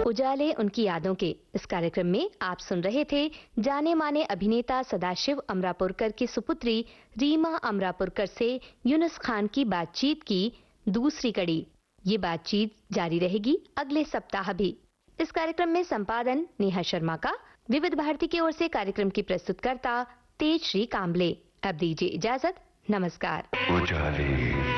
उजाले उनकी यादों के इस कार्यक्रम में आप सुन रहे थे जाने माने अभिनेता सदाशिव अमरापुरकर की सुपुत्री रीमा अमरापुरकर से यूनुस खान की बातचीत की दूसरी कड़ी। ये बातचीत जारी रहेगी अगले सप्ताह भी। इस कार्यक्रम में संपादन नेहा शर्मा का। विविध भारती की ओर से कार्यक्रम की प्रस्तुतकर्ता तेजश्री कांबले। अब दीजिए इजाजत। नमस्कार।